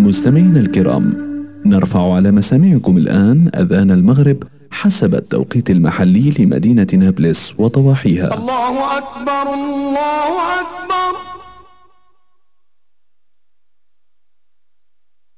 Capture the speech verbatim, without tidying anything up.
مستمعينا الكرام، نرفع على مسامعكم الآن أذان المغرب حسب التوقيت المحلي لمدينة نابلس وضواحيها. الله أكبر الله أكبر.